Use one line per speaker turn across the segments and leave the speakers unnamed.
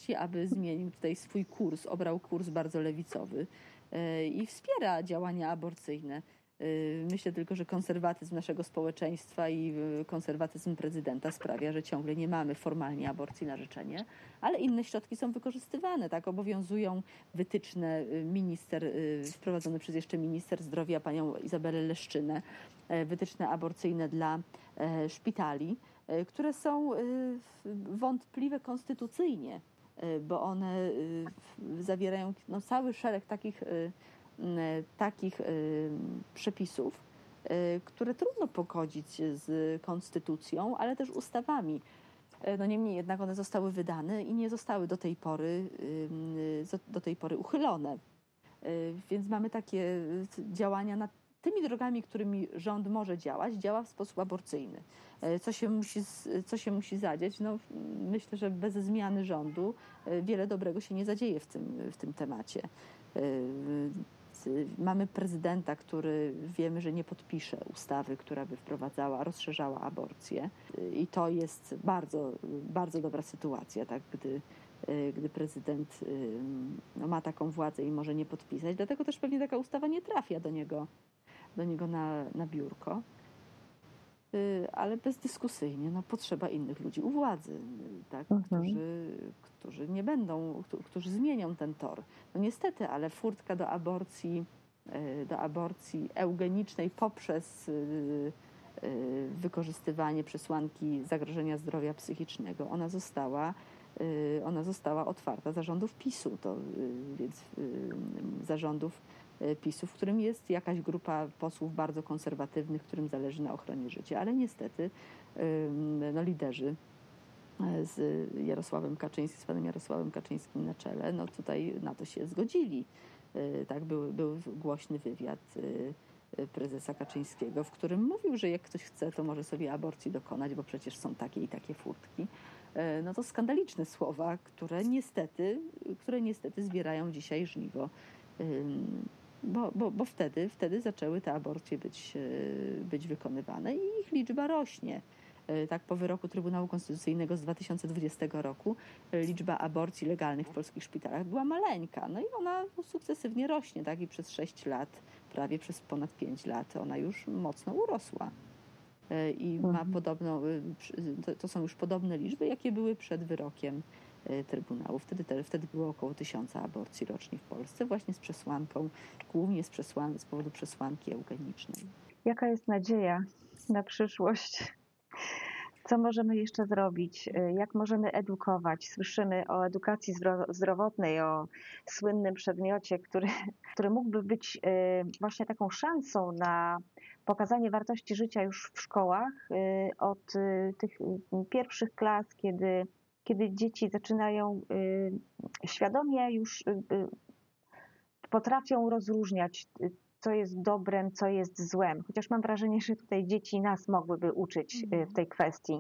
możliwości, aby zmienił tutaj swój kurs, obrał kurs bardzo lewicowy i wspiera działania aborcyjne. Myślę tylko, że konserwatyzm naszego społeczeństwa i konserwatyzm prezydenta sprawia, że ciągle nie mamy formalnie aborcji na życzenie, ale inne środki są wykorzystywane. Tak, obowiązują wytyczne wprowadzone przez jeszcze minister zdrowia panią Izabelę Leszczynę, wytyczne aborcyjne dla szpitali, które są wątpliwe konstytucyjnie, bo one zawierają cały szereg takich przepisów, które trudno pogodzić z konstytucją, ale też ustawami. No niemniej jednak one zostały wydane i nie zostały do tej pory uchylone. Więc mamy takie działania tymi drogami, którymi rząd może działać, działa w sposób aborcyjny. Co się musi zadziać? No, myślę, że bez zmiany rządu wiele dobrego się nie zadzieje w tym temacie. Mamy prezydenta, który wiemy, że nie podpisze ustawy, która by rozszerzała aborcję. I to jest bardzo, bardzo dobra sytuacja, tak, gdy prezydent ma taką władzę i może nie podpisać. Dlatego też pewnie taka ustawa nie trafia do niego na biurko. Ale bezdyskusyjnie potrzeba innych ludzi u władzy, tak, którzy zmienią ten tor. No niestety, ale furtka do aborcji eugenicznej poprzez wykorzystywanie przesłanki zagrożenia zdrowia psychicznego, ona została otwarta za rządów PiS-u, więc zarządów PiS-u, w którym jest jakaś grupa posłów bardzo konserwatywnych, którym zależy na ochronie życia, ale niestety liderzy z panem Jarosławem Kaczyńskim na czele, tutaj na to się zgodzili. Tak, był głośny wywiad prezesa Kaczyńskiego, w którym mówił, że jak ktoś chce, to może sobie aborcji dokonać, bo przecież są takie i takie furtki. To skandaliczne słowa, które niestety zbierają dzisiaj żniwo. Bo wtedy zaczęły te aborcje być wykonywane i ich liczba rośnie. Tak, po wyroku Trybunału Konstytucyjnego z 2020 roku liczba aborcji legalnych w polskich szpitalach była maleńka. No i ona sukcesywnie rośnie, tak, i przez 6 lat, prawie przez ponad 5 lat ona już mocno urosła. I ma to są już podobne liczby, jakie były przed wyrokiem Trybunału. Wtedy było około 1000 aborcji rocznie w Polsce, właśnie głównie z powodu przesłanki eugenicznej.
Jaka jest nadzieja na przyszłość? Co możemy jeszcze zrobić? Jak możemy edukować? Słyszymy o edukacji zdrowotnej, o słynnym przedmiocie, który mógłby być właśnie taką szansą na pokazanie wartości życia już w szkołach od tych pierwszych klas, kiedy dzieci zaczynają świadomie już potrafią rozróżniać, co jest dobrem, co jest złem. Chociaż mam wrażenie, że tutaj dzieci nas mogłyby uczyć w tej kwestii.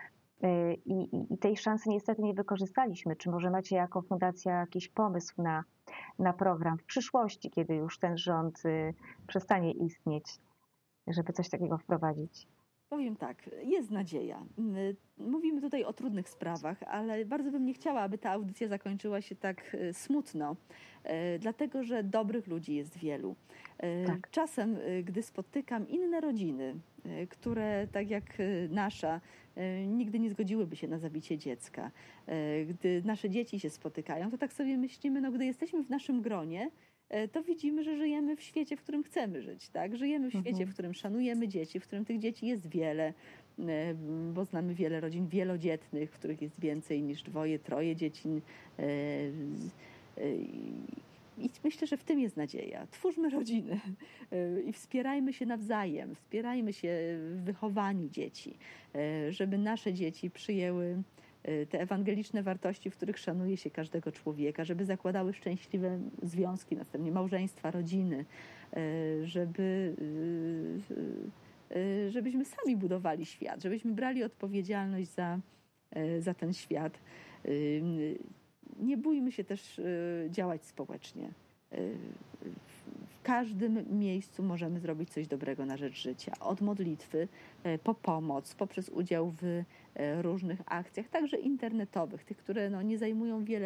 I tej szansy niestety nie wykorzystaliśmy. Czy może macie jako fundacja jakiś pomysł na program w przyszłości, kiedy już ten rząd przestanie istnieć, żeby coś takiego wprowadzić?
Powiem tak, jest nadzieja. Mówimy tutaj o trudnych sprawach, ale bardzo bym nie chciała, aby ta audycja zakończyła się tak smutno, dlatego że dobrych ludzi jest wielu. Tak. Czasem, gdy spotykam inne rodziny, które tak jak nasza nigdy nie zgodziłyby się na zabicie dziecka, gdy nasze dzieci się spotykają, to tak sobie myślimy, gdy jesteśmy w naszym gronie, to widzimy, że żyjemy w świecie, w którym chcemy żyć. Tak? Żyjemy w świecie, w którym szanujemy dzieci, w którym tych dzieci jest wiele, bo znamy wiele rodzin wielodzietnych, w których jest więcej niż 2, 3 dzieci. I myślę, że w tym jest nadzieja. Twórzmy rodziny i wspierajmy się nawzajem, wspierajmy się w wychowaniu dzieci, żeby nasze dzieci przyjęły te ewangeliczne wartości, w których szanuje się każdego człowieka, żeby zakładały szczęśliwe związki, następnie małżeństwa, rodziny, żebyśmy sami budowali świat, żebyśmy brali odpowiedzialność za ten świat. Nie bójmy się też działać społecznie. W każdym miejscu możemy zrobić coś dobrego na rzecz życia. Od modlitwy, po pomoc, poprzez udział w różnych akcjach, także internetowych, tych, które nie zajmują wiele